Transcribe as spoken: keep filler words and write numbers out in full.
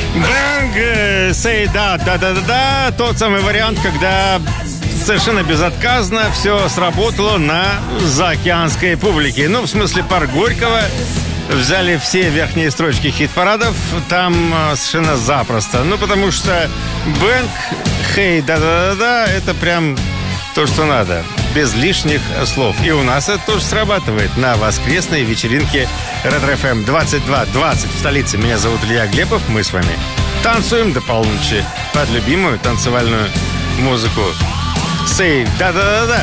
Бэнг, say да, да, да, да, да. Тот самый вариант, когда совершенно безотказно все сработало на заокеанской публике. Ну, в смысле, пар Горького взяли все верхние строчки хит-парадов. Там совершенно запросто. Ну, потому что Бэнг, hey, да, да, да, да, это прям то, что надо. Без лишних слов. И у нас это тоже срабатывает на воскресной вечеринке Ретро-эф эм двадцать два двадцать в столице. Меня зовут Илья Глебов. Мы с вами танцуем до полуночи под любимую танцевальную музыку. Say да-да-да-да.